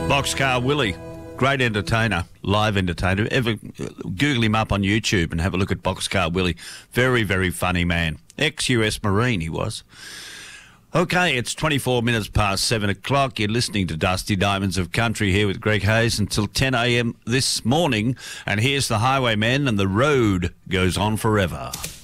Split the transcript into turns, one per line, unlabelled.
Boxcar Willie, great entertainer, live entertainer. Google him up on YouTube and have a look at Boxcar Willie. Very, very funny man. Ex-US Marine he was. Okay, it's 24 minutes past 7 o'clock. You're listening to Dusty Diamonds of Country here with Greg Hayes until 10 a.m. this morning. And here's the Highwaymen and the road goes on forever.